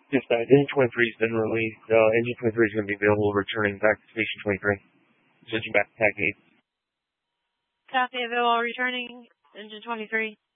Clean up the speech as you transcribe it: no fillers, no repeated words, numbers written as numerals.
Dispatch, Engine 23 has been released. Engine 23 is going to be available returning back to Station 23. Switching back to TAC 8. Copy, available returning Engine 23.